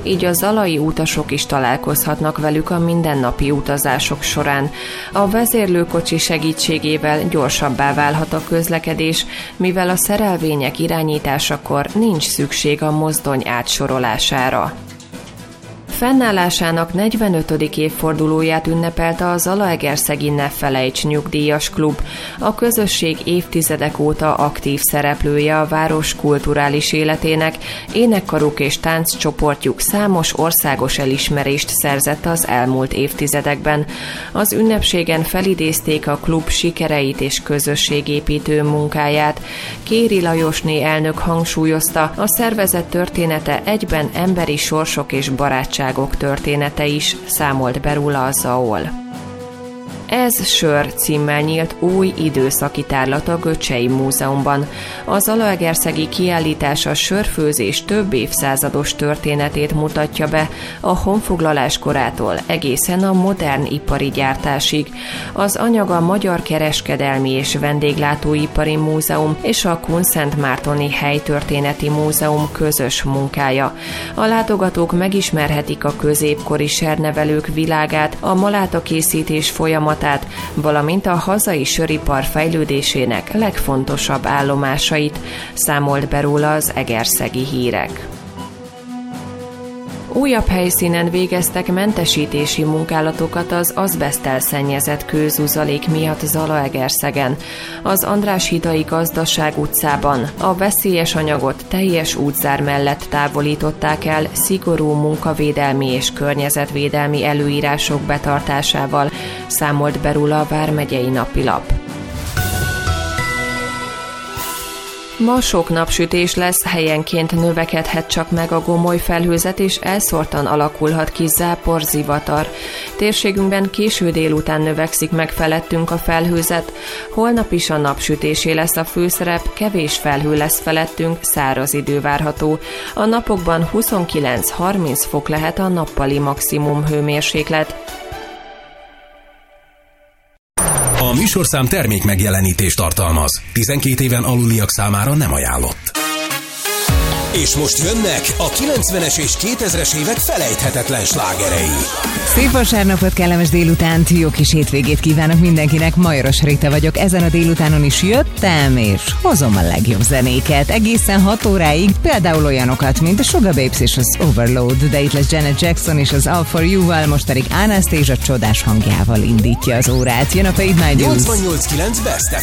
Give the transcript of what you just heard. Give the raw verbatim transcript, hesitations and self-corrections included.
így a zalai utasok is találkozhatnak velük a mindennapi utazások során. A vezérlőkocsi segítségével gyorsabbá válhat a közlekedés, mivel a szerelvények irányításakor nincs szükség a mozdony átsorolására. Fennállásának negyvenötödik évfordulóját ünnepelte a Zalaegerszegi Ne Felejts Nyugdíjas Klub. A közösség évtizedek óta aktív szereplője a város kulturális életének, énekkaruk és tánccsoportjuk számos országos elismerést szerzett az elmúlt évtizedekben. Az ünnepségen felidézték a klub sikereit és közösségépítő munkáját. Kéri Lajosné elnök hangsúlyozta, a szervezet története egyben emberi sorsok és barátság története is, számolt be róla a zé á o el. Ez sör címmel nyílt új időszaki tárlat a Göcsei Múzeumban. A zalaegerszegi kiállítás a sörfőzés több évszázados történetét mutatja be, a honfoglalás korától egészen a modern ipari gyártásig. Az anyag a Magyar Kereskedelmi és Vendéglátóipari Múzeum és a Kunszentmártoni Helytörténeti Múzeum közös munkája. A látogatók megismerhetik a középkori sernevelők világát, a malátakészítés folyamatát, valamint a hazai söripar fejlődésének legfontosabb állomásait, számolt be róla az Egerszegi Hírek. Újabb helyszínen végeztek mentesítési munkálatokat az azbeszttel szennyezett kőzuzalék miatt Zalaegerszegen. Az András-hidai Gazdaság utcában a veszélyes anyagot teljes útzár mellett távolították el szigorú munkavédelmi és környezetvédelmi előírások betartásával, számolt be róla a Vármegyei Napilap. Ma sok napsütés lesz, helyenként növekedhet csak meg a gomoly felhőzet, és elszórtan alakulhat ki zápor, zivatar. Térségünkben késő délután növekszik meg felettünk a felhőzet, holnap is a napsütésé lesz a főszerep, kevés felhő lesz felettünk, száraz idő várható. A napokban huszonkilenc-harminc fok lehet a nappali maximum hőmérséklet. A műsorszám termék megjelenítést tartalmaz. tizenkét éven aluliak számára nem ajánlott. És most jönnek a kilencvenes és kétezres évek felejthetetlen slágerei. Szép vasárnapot, kellemes délutánt, jó kis hétvégét kívánok mindenkinek. Majoros Rita vagyok, ezen a délutánon is jöttem, és hozom a legjobb zenéket. Egészen hat óráig, például olyanokat, mint a Sugar Babes és az Overload, de itt lesz Janet Jackson és az All For You-val, most pedig Anastasia csodás hangjával indítja az órát. Jön a Fade My Dues. nyolcvannyolc kilenc Best ef